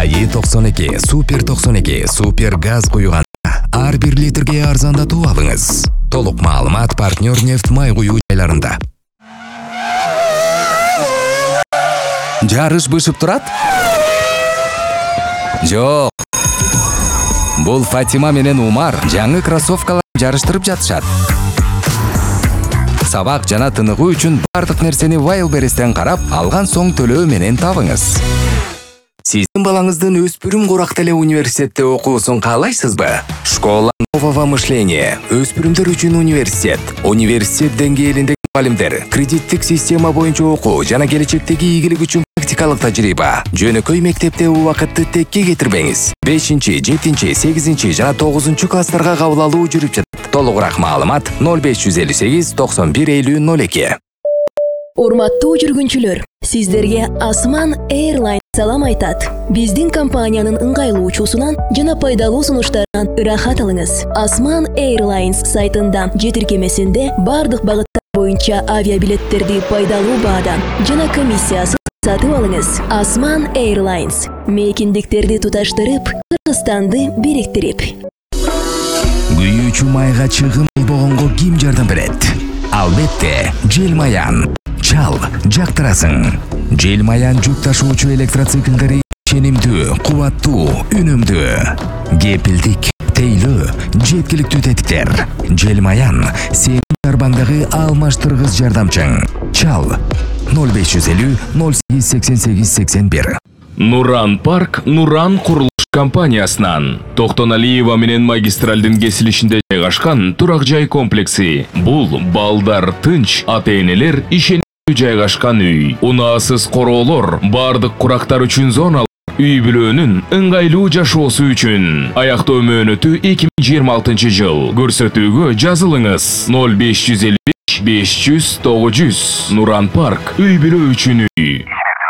АИ-92 Супер 92 Супер газ куйган ар 1 литрге арзандатуу алыңыз. Толук маалымат партнер нефт май куюу жайларында. Жарыш бышып турат? Жок. Бул Фатима менен Умар жаңы кроссовкалар жарыштырып жатышат. Сабак жана тыныгуу үчүн бардык нерсени Wildberries'тен карап, алган соң төлөө менен табыңыз. Сиздин балаңыздын өспүрүм курак эле университетте окуусун каалайсызбы? Школа нового мышления, өспүрүмдөр үчүн университет. Университет деңгээлиндеги мугалимдер, кредиттик система боюнча окуу жана келечектеги ийгилик үчүн практикалык тажрыйба. Жөнөкөй мектепте убакытты текке кетирбеңиз. 5-7-8 жана 9 класстарга кабыл алуу жүрүп жатат. Толугураак маалымат 0558 91 50 02. Урматтуу жүргүнчүлөр, сиздерге Osman Airlines салам айтат. Биздин компаниянын ыңгайлуу учуусунан жана пайдалуу сунуштарынан ырахат алыңыз. Osman Airlines сайтында же тиркемесинде бардык багыттар боюнча авиабилеттерди пайдалуу баадан жана комиссиясыз сатып алыңыз. Osman Airlines мейкиндиктерди туташтырып, Кыргызстанды бириктирип. Күйүүчү майга чыгым болгонго ким жардам берет? Албетте, Желмаян. Чал, жактырасың. Желмаян жүк ташуучу электроциклдери ишенимдүү, кубаттуу, үнөмдүү. Кепилдик, тейлөө, жеткиликтүү тетиктер. Желмаян сенин арбаңдагы алмаштыргыч жардамчың. Чал 0550 08 88 81. Нуран Парк Нуран курулуш компаниясынан Токтоналиева менен магистралдын кесилишинде жайгашкан турак жай комплекси. Бул балдар тынч, ата-энелер ишенүү жайгашкан үй. Унаасыз короолор, бардык курактар үчүн зоналар, үй бүлөнүн ыңгайлуу жашоосу үчүн. Аяктоо мөөнөтү 2026 жыл. Көрсөтүүгө жазылыңыз 0555 500 900. Нуран Парк үй бүлө үчүн үй.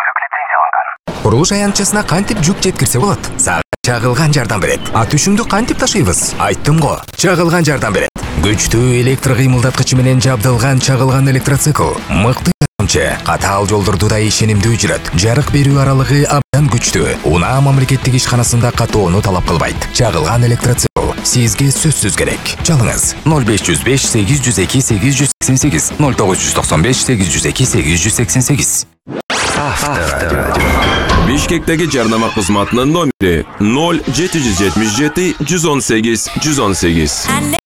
Курулуш аянтчасына кантип жүк жеткирсе болот? Сага чагылган жардам берет. Ат үшүмдү кантип ташыйбыз? Айттым го, чагылган жардам берет. Күчтүү электр кыймылдаткычы менен жабдылган чагылган электроцикл. Мыкты жардамчы, катаал жолдорду да ишенимдүү жүрөт. Жарык берүү аралыгы абдан күчтүү. Унаа мамлекеттик ишканасында катоону талап кылбайт. Чагылган электроцикл сизге сөзсүз керек. Чалыңыз 0505 802 888 0995 802 888. Авторадио. Бишкектеги жарнама кызматынын номери 0777 118 118.